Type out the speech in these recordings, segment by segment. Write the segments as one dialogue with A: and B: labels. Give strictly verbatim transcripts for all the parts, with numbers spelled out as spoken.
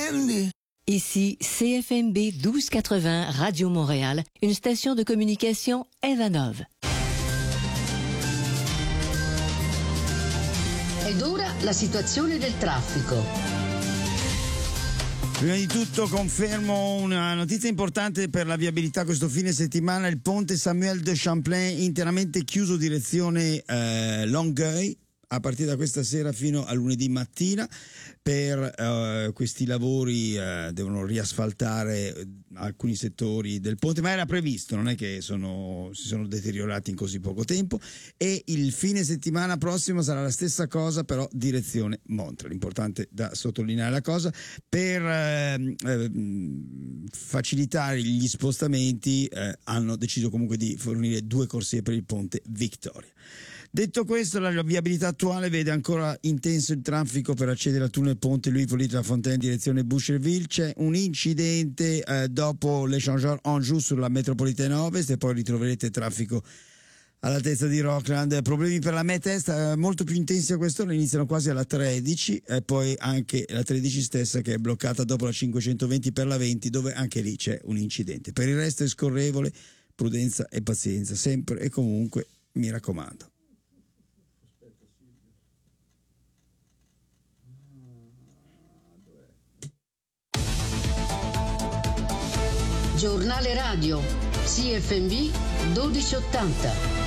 A: intendi?
B: Ici C F M B douze quatre-vingts Radio Montréal, une station de communication Evanov.
C: Ed ora la situazione del traffico.
D: Prima di tutto confermo una notizia importante per la viabilità questo fine settimana: il ponte Samuel de Champlain interamente chiuso direzione eh, Longueuil a partire da questa sera fino a lunedì mattina. Per uh, questi lavori uh, devono riasfaltare alcuni settori del ponte, ma era previsto, non è che sono, si sono deteriorati in così poco tempo. E il fine settimana prossimo sarà la stessa cosa, però direzione Montreal. Importante da sottolineare la cosa, per uh, uh, facilitare gli spostamenti uh, hanno deciso comunque di fornire due corsie per il ponte Victoria. Detto questo, la viabilità attuale vede ancora intenso il traffico per accedere al tunnel ponte Louis-Hippolyte Lafontaine in direzione Boucherville. C'è un incidente eh, dopo l'Échangeur Anjou sulla metropolitana ovest, e poi ritroverete traffico all'altezza di Rockland. Problemi per la Met Est eh, molto più intensi a quest'ora, iniziano quasi alla tredici, e poi anche la tredici stessa che è bloccata dopo la cinquecentoventi per la venti, dove anche lì c'è un incidente. Per il resto è scorrevole, prudenza e pazienza sempre e comunque, mi raccomando.
C: Giornale radio C F M B dodici ottanta.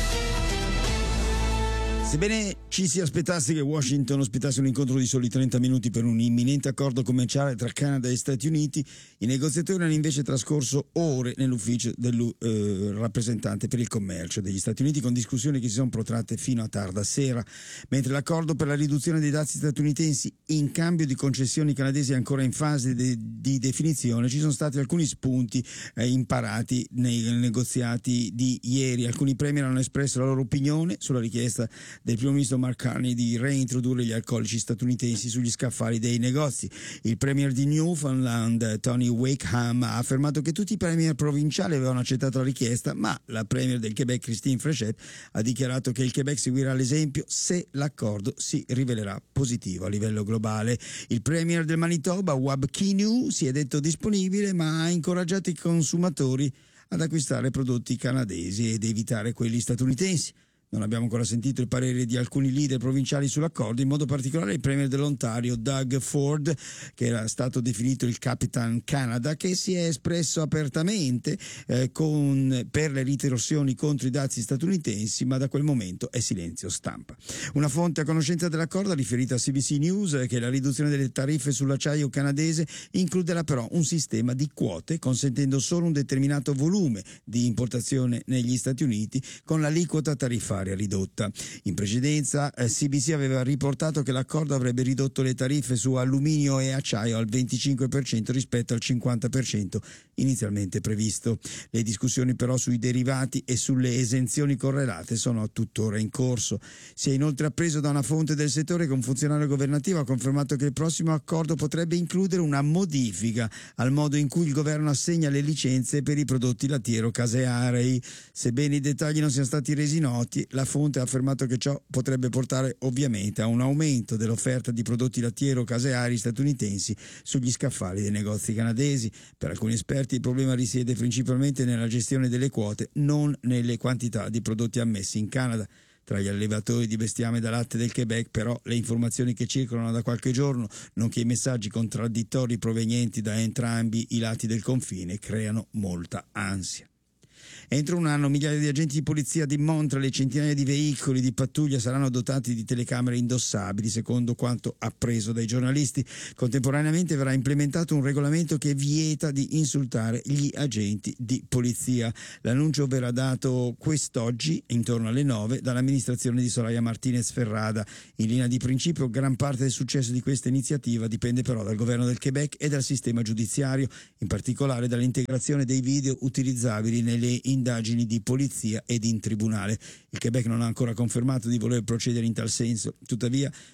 D: Sebbene ci si aspettasse che Washington ospitasse un incontro di soli trenta minuti per un imminente accordo commerciale tra Canada e Stati Uniti, i negoziatori hanno invece trascorso ore nell'ufficio del eh, rappresentante per il commercio degli Stati Uniti, con discussioni che si sono protratte fino a tarda sera. Mentre l'accordo per la riduzione dei dazi statunitensi in cambio di concessioni canadesi è ancora in fase de- di definizione, ci sono stati alcuni spunti eh, imparati nei negoziati di ieri. Alcuni premier hanno espresso la loro opinione sulla richiesta del primo ministro Mark Carney di reintrodurre gli alcolici statunitensi sugli scaffali dei negozi. Il premier di Newfoundland, Tony Wakeham, ha affermato che tutti i premier provinciali avevano accettato la richiesta, ma la premier del Quebec, Christine Fréchette, ha dichiarato che il Quebec seguirà l'esempio se l'accordo si rivelerà positivo a livello globale. Il premier del Manitoba, Wab Kinew, si è detto disponibile, ma ha incoraggiato i consumatori ad acquistare prodotti canadesi ed evitare quelli statunitensi. Non abbiamo ancora sentito il parere di alcuni leader provinciali sull'accordo, in modo particolare il premier dell'Ontario, Doug Ford, che era stato definito il Capitan Canada, che si è espresso apertamente eh, con, per le ritorsioni contro i dazi statunitensi, ma da quel momento è silenzio stampa. Una fonte a conoscenza dell'accordo ha riferito a C B C News che la riduzione delle tariffe sull'acciaio canadese includerà però un sistema di quote, consentendo solo un determinato volume di importazione negli Stati Uniti, con l'aliquota tariffaria ridotta. In precedenza eh, C B C aveva riportato che l'accordo avrebbe ridotto le tariffe su alluminio e acciaio al venticinque per cento rispetto al cinquanta per cento inizialmente previsto. Le discussioni però sui derivati e sulle esenzioni correlate sono tuttora in corso. Si è inoltre appreso da una fonte del settore che un funzionario governativo ha confermato che il prossimo accordo potrebbe includere una modifica al modo in cui il governo assegna le licenze per i prodotti lattiero-casearei. Sebbene i dettagli non siano stati resi noti, la fonte ha affermato che ciò potrebbe portare ovviamente a un aumento dell'offerta di prodotti lattiero-caseari statunitensi sugli scaffali dei negozi canadesi. Per alcuni esperti il problema risiede principalmente nella gestione delle quote, non nelle quantità di prodotti ammessi in Canada. Tra gli allevatori di bestiame da latte del Quebec, però, le informazioni che circolano da qualche giorno, nonché i messaggi contraddittori provenienti da entrambi i lati del confine, creano molta ansia. Entro un anno migliaia di agenti di polizia di Montreal e centinaia di veicoli di pattuglia saranno dotati di telecamere indossabili, secondo quanto appreso dai giornalisti. Contemporaneamente verrà implementato un regolamento che vieta di insultare gli agenti di polizia. L'annuncio verrà dato quest'oggi, intorno alle nove, dall'amministrazione di Soraya Martinez Ferrada. In linea di principio, gran parte del successo di questa iniziativa dipende però dal governo del Quebec e dal sistema giudiziario, in particolare dall'integrazione dei video utilizzabili nelle indagini di polizia ed in tribunale. Il Quebec non ha ancora confermato di voler procedere in tal senso, tuttavia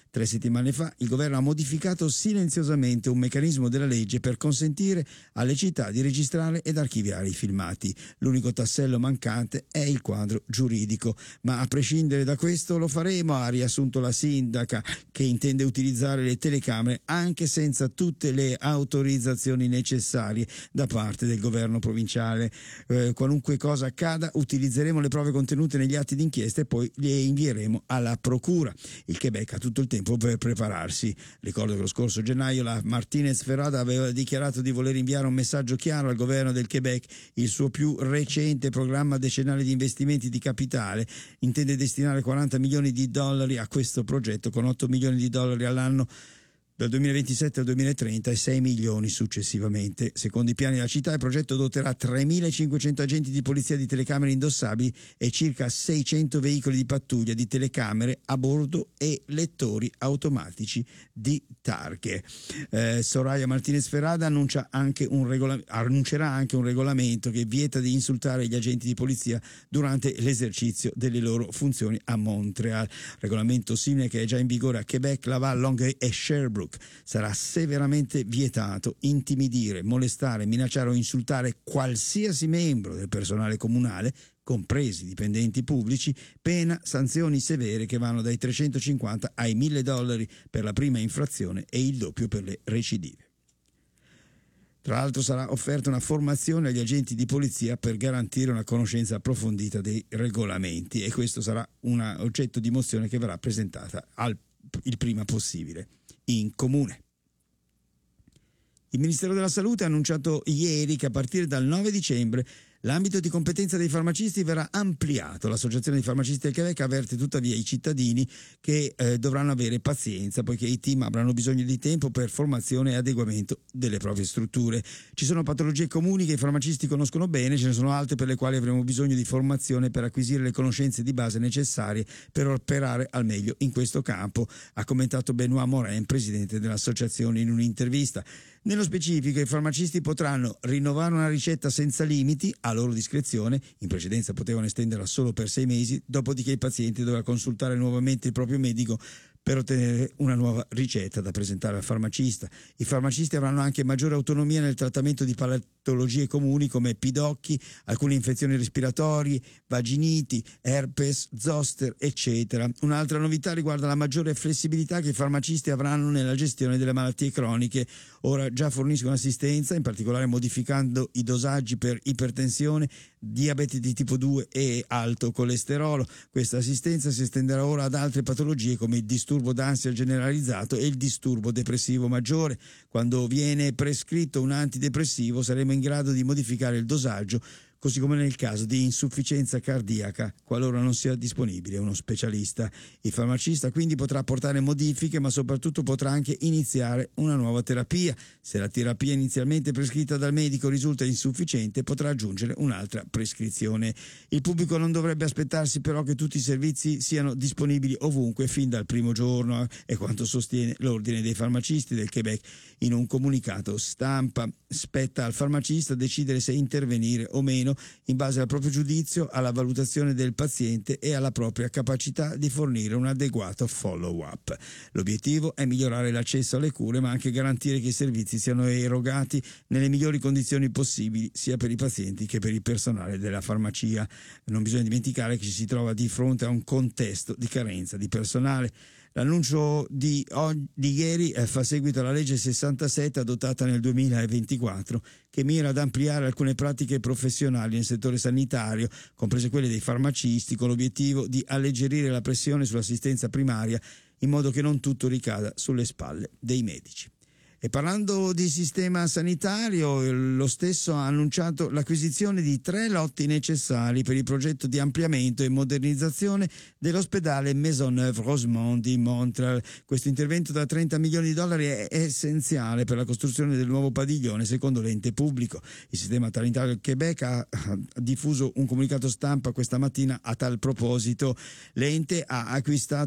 D: Tre settimane fa il governo ha modificato silenziosamente un meccanismo della legge per consentire alle città di registrare ed archiviare i filmati. L'unico tassello mancante è il quadro giuridico, ma a prescindere da questo lo faremo, ha riassunto la sindaca, che intende utilizzare le telecamere anche senza tutte le autorizzazioni necessarie da parte del governo provinciale. Eh, qualunque cosa accada, utilizzeremo le prove contenute negli atti d'inchiesta e poi le invieremo alla procura. Il Quebec ha tutto il tempo per prepararsi. Ricordo che lo scorso gennaio la Martinez Ferrada aveva dichiarato di voler inviare un messaggio chiaro al governo del Quebec. Il suo più recente programma decennale di investimenti di capitale intende destinare quaranta milioni di dollari a questo progetto, con otto milioni di dollari all'anno dal duemilaventisette al duemilatrenta e sei milioni successivamente. Secondo i piani della città, il progetto doterà tremilacinquecento agenti di polizia di telecamere indossabili e circa seicento veicoli di pattuglia di telecamere a bordo e lettori automatici di targhe. Eh, Soraya Martinez Ferrada annuncia anche un regola- annuncerà anche un regolamento che vieta di insultare gli agenti di polizia durante l'esercizio delle loro funzioni a Montreal. Regolamento simile che è già in vigore a Quebec, Laval, Longueuil e Sherbrooke. Sarà severamente vietato intimidire, molestare, minacciare o insultare qualsiasi membro del personale comunale, compresi dipendenti pubblici, pena sanzioni severe che vanno dai trecentocinquanta ai mille dollari per la prima infrazione e il doppio per le recidive. Tra l'altro sarà offerta una formazione agli agenti di polizia per garantire una conoscenza approfondita dei regolamenti, e questo sarà un oggetto di mozione che verrà presentata al, il prima possibile in comune. Il Ministero della Salute ha annunciato ieri che a partire dal nove dicembre l'ambito di competenza dei farmacisti verrà ampliato. L'Associazione dei farmacisti del Quebec avverte tuttavia i cittadini che eh, dovranno avere pazienza, poiché i team avranno bisogno di tempo per formazione e adeguamento delle proprie strutture. Ci sono patologie comuni che i farmacisti conoscono bene, ce ne sono altre per le quali avremo bisogno di formazione per acquisire le conoscenze di base necessarie per operare al meglio in questo campo, ha commentato Benoît Morin, presidente dell'associazione, in un'intervista. Nello specifico, i farmacisti potranno rinnovare una ricetta senza limiti a loro discrezione. In precedenza potevano estenderla solo per sei mesi, dopodiché il paziente doveva consultare nuovamente il proprio medico per ottenere una nuova ricetta da presentare al farmacista. I farmacisti avranno anche maggiore autonomia nel trattamento di patologie comuni come pidocchi, alcune infezioni respiratorie, vaginiti, herpes, zoster, eccetera. Un'altra novità riguarda la maggiore flessibilità che i farmacisti avranno nella gestione delle malattie croniche. Ora già forniscono assistenza, in particolare modificando i dosaggi per ipertensione, diabete di tipo due e alto colesterolo. Questa assistenza si estenderà ora ad altre patologie come il disturbo d'ansia generalizzato e il disturbo depressivo maggiore. Quando viene prescritto un antidepressivo saremo in grado di modificare il dosaggio, così come nel caso di insufficienza cardiaca, qualora non sia disponibile uno specialista. Il farmacista quindi potrà apportare modifiche, ma soprattutto potrà anche iniziare una nuova terapia. Se la terapia inizialmente prescritta dal medico risulta insufficiente, potrà aggiungere un'altra prescrizione. Il pubblico non dovrebbe aspettarsi però che tutti i servizi siano disponibili ovunque fin dal primo giorno, è quanto sostiene l'Ordine dei farmacisti del Quebec in un comunicato stampa. Spetta al farmacista decidere se intervenire o meno in base al proprio giudizio, alla valutazione del paziente e alla propria capacità di fornire un adeguato follow-up. L'obiettivo è migliorare l'accesso alle cure, ma anche garantire che i servizi siano erogati nelle migliori condizioni possibili, sia per i pazienti che per il personale della farmacia. Non bisogna dimenticare che ci si trova di fronte a un contesto di carenza di personale. L'annuncio di, di ieri eh, fa seguito alla legge sessantasette adottata nel duemilaventiquattro, che mira ad ampliare alcune pratiche professionali nel settore sanitario, comprese quelle dei farmacisti, con l'obiettivo di alleggerire la pressione sull'assistenza primaria in modo che non tutto ricada sulle spalle dei medici. E parlando di sistema sanitario, lo stesso ha annunciato l'acquisizione di tre lotti necessari per il progetto di ampliamento e modernizzazione dell'ospedale Maisonneuve-Rosemont di Montreal. Questo intervento da trenta milioni di dollari è essenziale per la costruzione del nuovo padiglione, secondo l'ente pubblico. Il sistema sanitario del Quebec ha diffuso un comunicato stampa questa mattina a tal proposito. L'ente ha acquistato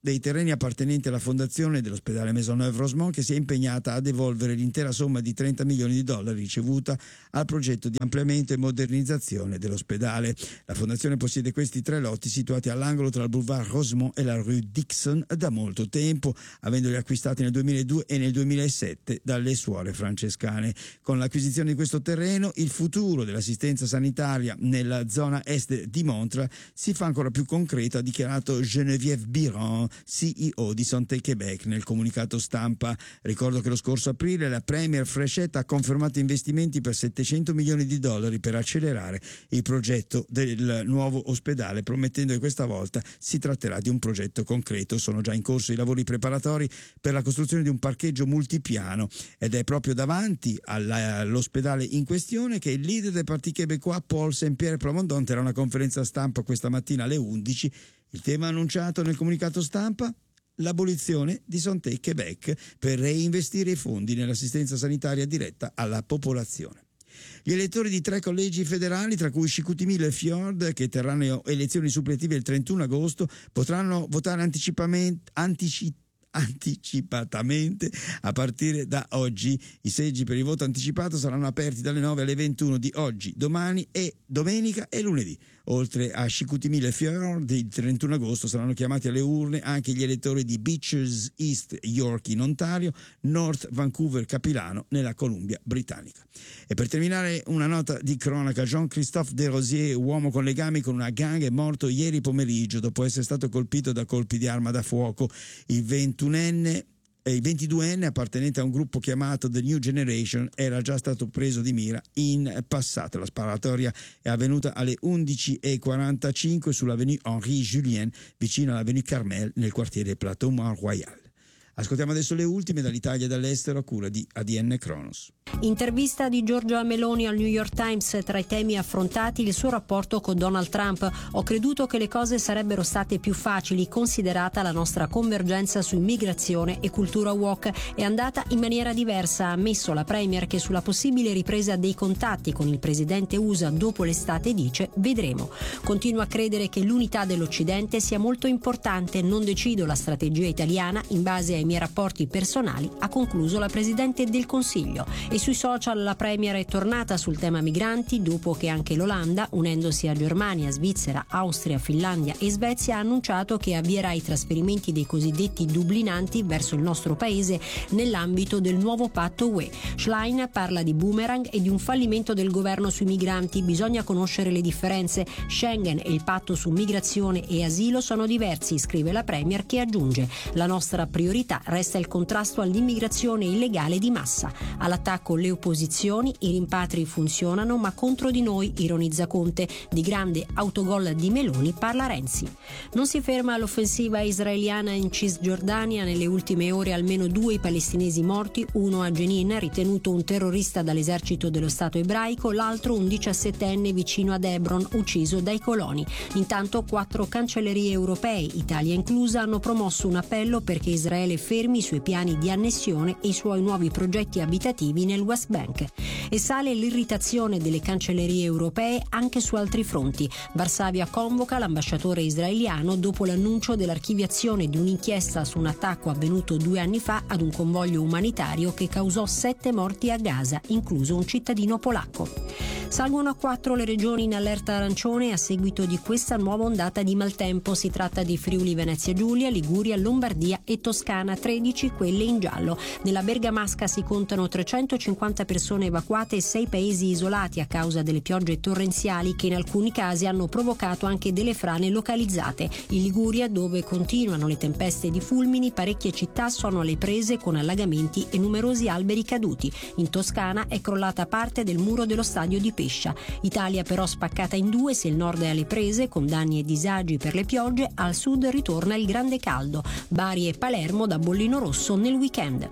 D: dei terreni appartenenti alla fondazione dell'ospedale Maisonneuve-Rosemont, che si è impegnata a devolvere l'intera somma di trenta milioni di dollari ricevuta al progetto di ampliamento e modernizzazione dell'ospedale. La fondazione possiede questi tre lotti situati all'angolo tra il boulevard Rosemont e la rue Dixon da molto tempo, avendoli acquistati nel duemiladue e nel duemilasette dalle suore francescane. Con l'acquisizione di questo terreno, il futuro dell'assistenza sanitaria nella zona est di Montreal si fa ancora più concreto, ha dichiarato Geneviève Biron, C E O di Santé Québec, nel comunicato stampa. Ricordo che lo scorso aprile la Premier Fréchette ha confermato investimenti per settecento milioni di dollari per accelerare il progetto del nuovo ospedale, promettendo che questa volta si tratterà di un progetto concreto. Sono già in corso i lavori preparatori per la costruzione di un parcheggio multipiano ed è proprio davanti alla, all'ospedale in questione che il leader del Parti Québécois, Paul Saint-Pierre Plamondon, terrà una conferenza stampa questa mattina alle undici. Il tema annunciato nel comunicato stampa? L'abolizione di Santé Québec per reinvestire i fondi nell'assistenza sanitaria diretta alla popolazione. Gli elettori di tre collegi federali, tra cui Chicoutimi e Fjord, che terranno elezioni suppletive il trentuno agosto, potranno votare anticipamente, anticipamente anticipatamente a partire da oggi. I seggi per il voto anticipato saranno aperti dalle nove alle ventuno di oggi, domani e domenica e lunedì. Oltre a Chicoutimi e Fjord, il trentuno agosto saranno chiamati alle urne anche gli elettori di Beaches East York in Ontario, North Vancouver Capilano nella Columbia Britannica. E per terminare una nota di cronaca: Jean-Christophe Desrosiers, uomo con legami con una gang, è morto ieri pomeriggio dopo essere stato colpito da colpi di arma da fuoco. Il ventunenne Il ventiduenne, appartenente a un gruppo chiamato The New Generation, era già stato preso di mira in passato. La sparatoria è avvenuta alle undici e quarantacinque sull'avenue Henri Julien, vicino all'avenue Carmel, nel quartiere Plateau Mont-Royal. Ascoltiamo adesso le ultime dall'Italia e dall'estero a cura di A D N Kronos.
A: Intervista di Giorgia Meloni al New York Times. Tra i temi affrontati il suo rapporto con Donald Trump. Ho creduto che le cose sarebbero state più facili, considerata la nostra convergenza su immigrazione e cultura woke. È andata in maniera diversa, ha ammesso la Premier, che sulla possibile ripresa dei contatti con il presidente U S A dopo l'estate dice: vedremo. Continua a credere che l'unità dell'Occidente sia molto importante, non decido la strategia italiana in base ai miei rapporti personali, ha concluso la Presidente del Consiglio. E sui social la Premier è tornata sul tema migranti dopo che anche l'Olanda, unendosi a Germania, Svizzera, Austria, Finlandia e Svezia, ha annunciato che avvierà i trasferimenti dei cosiddetti dublinanti verso il nostro paese nell'ambito del nuovo patto U E. Schlein parla di boomerang e di un fallimento del governo sui migranti. Bisogna conoscere le differenze. Schengen e il patto su migrazione e asilo sono diversi, scrive la Premier, che aggiunge: la nostra priorità resta il contrasto all'immigrazione illegale di massa. All'attacco le opposizioni, i rimpatri funzionano ma contro di noi, ironizza Conte. Di grande autogol di Meloni parla Renzi. Non si ferma l'offensiva israeliana in Cisgiordania. Nelle ultime ore almeno due i palestinesi morti, uno a Jenin, ritenuto un terrorista dall'esercito dello Stato ebraico, l'altro un diciassettenne vicino ad Hebron, ucciso dai coloni. Intanto quattro cancellerie europee, Italia inclusa, hanno promosso un appello perché Israele fermi i suoi piani di annessione e i suoi nuovi progetti abitativi nel West Bank. E sale l'irritazione delle cancellerie europee anche su altri fronti. Varsavia convoca l'ambasciatore israeliano dopo l'annuncio dell'archiviazione di un'inchiesta su un attacco avvenuto due anni fa ad un convoglio umanitario che causò sette morti a Gaza, incluso un cittadino polacco. Salgono a quattro le regioni in allerta arancione a seguito di questa nuova ondata di maltempo. Si tratta di Friuli Venezia Giulia, Liguria, Lombardia e Toscana, tredici quelle in giallo. Nella Bergamasca si contano trecentocinquanta persone evacuate e sei paesi isolati a causa delle piogge torrenziali che in alcuni casi hanno provocato anche delle frane localizzate. In Liguria, dove continuano le tempeste di fulmini, parecchie città sono alle prese con allagamenti e numerosi alberi caduti. In Toscana è crollata parte del muro dello stadio di Pescia. Italia però spaccata in due, se il nord è alle prese con danni e disagi per le piogge, al sud ritorna il grande caldo. Bari e Palermo da bollino rosso nel weekend.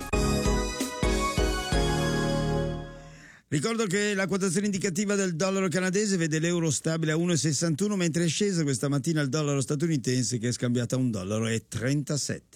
D: Ricordo che la quotazione indicativa del dollaro canadese vede l'euro stabile a uno virgola sessantuno, mentre è scesa questa mattina il dollaro statunitense, che è scambiato a un dollaro e trentasette.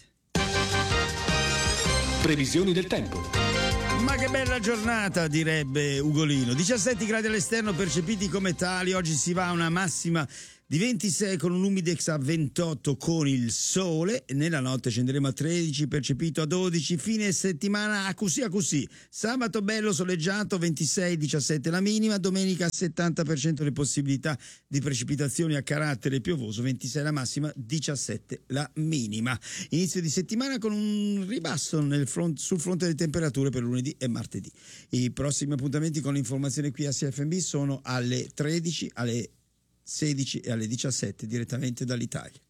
E: Previsioni del tempo.
D: Ma che bella giornata, direbbe Ugolino. diciassette gradi all'esterno percepiti come tali. Oggi si va a una massima Di ventisei con un humidex a ventotto con il sole, nella notte scenderemo a tredici, percepito a dodici, fine settimana a così a così. Sabato bello soleggiato, ventisei diciassette la minima, domenica settanta per cento le possibilità di precipitazioni a carattere piovoso, ventisei la massima, diciassette la minima. Inizio di settimana con un ribasso nel front, sul fronte delle temperature per lunedì e martedì. I prossimi appuntamenti con l'informazione qui a C F M B sono alle tredici, alle sedici e alle diciassette direttamente dall'Italia.